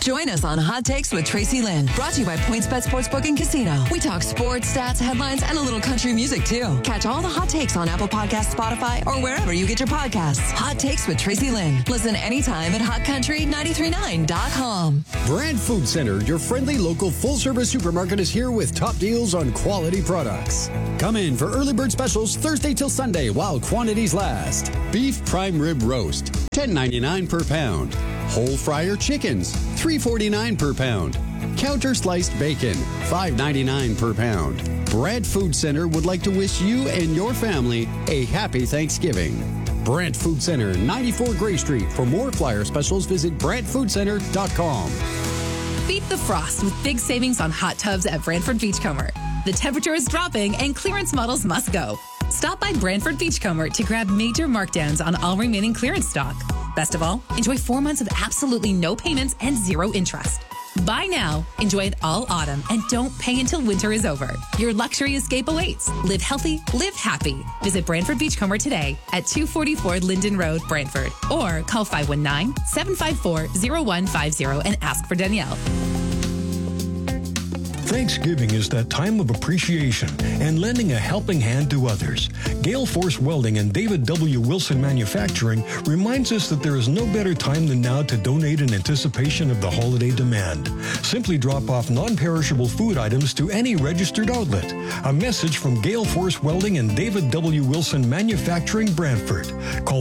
Join us on Hot Takes with Tracy Lynn, brought to you by PointsBet Sportsbook and Casino. We talk sports, stats, headlines, and a little country music, too. Catch all the hot takes on Apple Podcasts, Spotify, or wherever you get your podcasts. Hot Takes with Tracy Lynn. Listen anytime at hotcountry939.com. Brand Food Center, your friendly local full-service supermarket, is here with top deals on quality products. Come in for early bird specials Thursday till Sunday while quantities last. Beef prime rib roast, $10.99 per pound. Whole fryer chickens, $3.49 per pound. Counter sliced bacon, $5.99 per pound. Brand Food Center would like to wish you and your family a happy Thanksgiving. Brand Food Center, 94 Gray Street. For more flyer specials, visit BrandFoodCenter.com. Beat the frost with big savings on hot tubs at Brantford Beachcomber. The temperature is dropping and clearance models must go. Stop by Brantford Beachcomber to grab major markdowns on all remaining clearance stock. Best of all, enjoy 4 months of absolutely no payments and 0 interest. Buy now, enjoy it all autumn, and don't pay until winter is over. Your luxury escape awaits. Live healthy, live happy. Visit Brantford Beachcomber today at 244 Linden Road, Brantford, or call 519-754-0150 and ask for Danielle. Thanksgiving is that time of appreciation and lending a helping hand to others. Gale Force Welding and David W. Wilson Manufacturing reminds us that there is no better time than now to donate in anticipation of the holiday demand. Simply drop off non-perishable food items to any registered outlet. A message from Gale Force Welding and David W. Wilson Manufacturing, Brantford. Call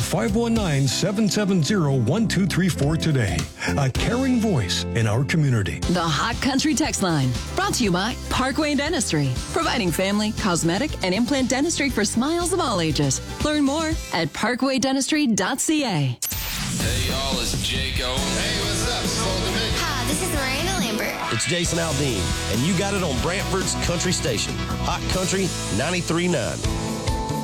519-770-1234 today. A caring voice in our community. The Hot Country Text Line, brought to you by Parkway Dentistry, providing family, cosmetic, and implant dentistry for smiles of all ages. Learn more at parkwaydentistry.ca. Hey, y'all, it's Jake Owens. Hey, what's up? Hi, this is Miranda Lambert. It's Jason Aldean, and you got it on Brantford's Country Station, Hot Country 93.9.